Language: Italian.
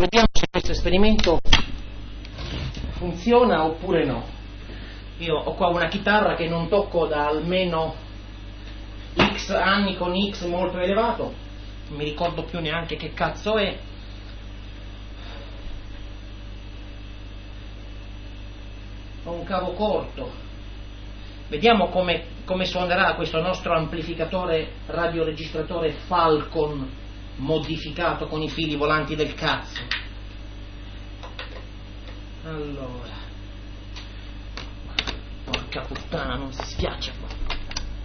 vediamo se questo esperimento funziona oppure no. Io ho qua una chitarra che non tocco da almeno X anni con X molto elevato, non mi ricordo più neanche che cazzo è. Ho un cavo corto. Vediamo come suonerà questo nostro amplificatore radioregistratore Falcon modificato con i fili volanti del cazzo. Allora, porca puttana, non si schiaccia qua.